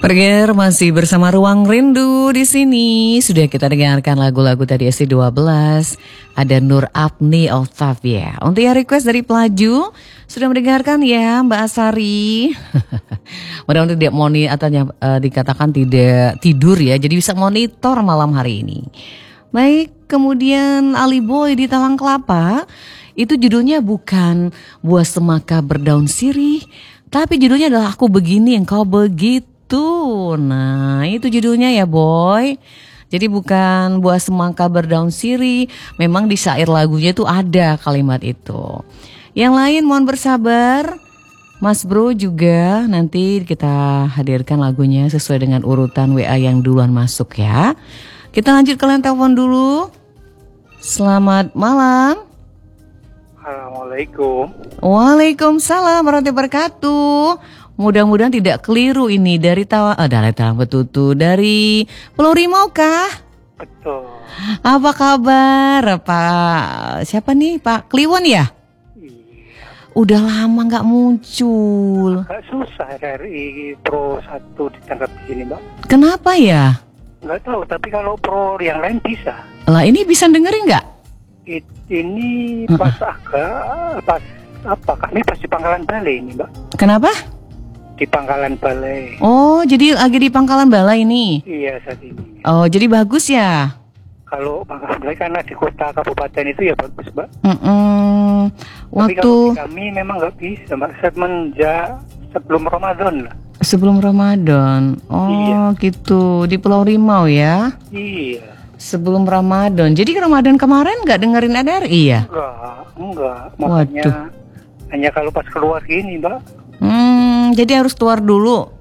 Perger masih bersama Ruang Rindu di sini. Sudah kita dengarkan lagu-lagu tadi SC12. Ada Nur Apni Octavia. Untuk yang request dari Pelaju, sudah mendengarkan ya Mbak Asari. Mudah-mudahan tidak dikatakan tidak tidur ya. Jadi bisa monitor malam hari ini. Baik, kemudian Ali Boy di Talang Kelapa. Itu judulnya bukan Buah Semaka Berdaun Sirih, tapi judulnya adalah Aku Begini Engkau Begitu. Nah, itu judulnya ya boy. Jadi bukan Buah Semangka Berdaun Sirih. Memang di syair lagunya itu ada kalimat itu. Yang lain mohon bersabar. Mas Bro juga nanti kita hadirkan lagunya sesuai dengan urutan WA yang duluan masuk ya. Kita lanjut ke line telepon dulu. Selamat malam. Assalamualaikum. Waalaikumsalam warahmatullahi wabarakatuh. Mudah-mudahan tidak keliru ini dari Talang Betutu, dari Pulau Rimau kah? Betul. Apa kabar Pak? Siapa nih Pak Kliwon ya? Iya. Udah lama nggak muncul. Agak susah dari Pro 1 ditangkap di sini, Mbak. Kenapa ya? Nggak tahu, tapi kalau Pro yang lain bisa. Lah ini bisa dengerin nggak? Ini pas kami pas di Pangkalan Balai ini, Mbak. Kenapa? Di Pangkalan Balai. Oh, jadi lagi di Pangkalan Balai ini. Iya, saat ini. Oh, jadi bagus ya? Kalau Pangkalan Balai karena di kota kabupaten itu ya bagus, Mbak. Tapi Waktu kalau di kami memang nggak bisa, Mbak. Semenjak sebelum Ramadan lah. sebelum Ramadan. Oh, Iya. gitu. Di Pulau Rimau ya? Iya. Sebelum Ramadan. Jadi Ramadan kemarin nggak dengerin RRI ya? Enggak. Makanya hanya kalau pas keluar gini, Mbak. Jadi harus keluar dulu.